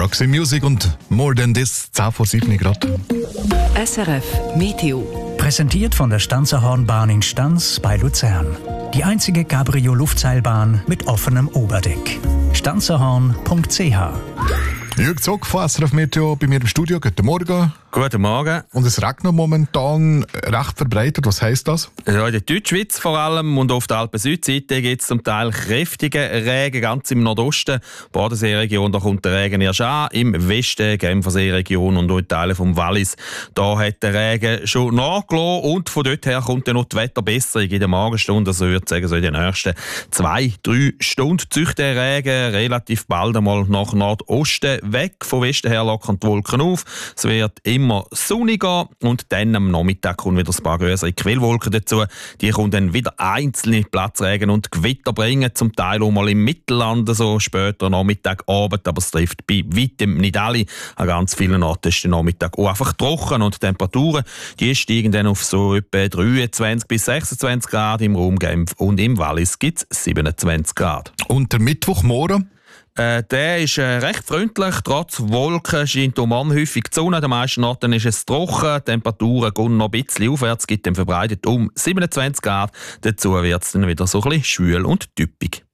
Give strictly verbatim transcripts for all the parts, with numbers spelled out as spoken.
Roxy Music und More Than This, zehn vor sieben Grad. S R F Meteo. Präsentiert von der Stanzerhornbahn in Stanz bei Luzern. Die einzige Cabrio-Luftseilbahn mit offenem Oberdeck. stanzerhorn punkt c h. Jürg Zock von S R F Meteo bei mir im Studio. Guten Morgen. Guten Morgen. Und es regnet momentan recht verbreitet. Was heisst das? Ja, in der Deutschschweiz vor allem und auf der Alpen-Südseite gibt es zum Teil kräftige Regen, ganz im Nordosten. Bodenseeregion, da kommt der Regen erst an. Im Westen, Genferseeregion und auch in Teilen vom Wallis, da hat der Regen schon nachgelassen und von dort her kommt dann noch die Wetterbesserung in der Morgenstunde. Also ich würde sagen, so in den nächsten zwei, drei Stunden zieht der Regen relativ bald einmal nach Nordosten weg. Von Westen her lockern die Wolken auf. Es wird immer sonniger und dann am Nachmittag kommen wieder ein paar größere Quellwolken dazu. Die kommen dann wieder einzelne Platzregen und Gewitter bringen, zum Teil auch mal im Mittelland, so später Nachmittag, Abend, aber es trifft bei weitem nicht alle. An ganz vielen Orten ist der Nachmittag auch einfach trocken und die Temperaturen, die steigen dann auf so etwa dreiundzwanzig bis sechsundzwanzig Grad im Raum Genf und im Wallis gibt es siebenundzwanzig Grad. Und der Mittwochmorgen? Äh, der ist äh, recht freundlich. Trotz Wolken scheint um an häufig die Sonne. An den meisten Orten ist es trocken. Die Temperaturen gehen noch ein bisschen aufwärts. Es gibt dann verbreitet um siebenundzwanzig Grad. Dazu wird es dann wieder so ein bisschen schwül und typisch.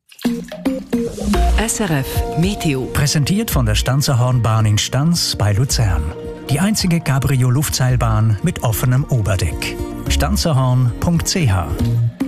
S R F Meteo. Präsentiert von der Stanzerhornbahn in Stanz bei Luzern. Die einzige Cabrio-Luftseilbahn mit offenem Oberdeck. stanzerhorn punkt c h.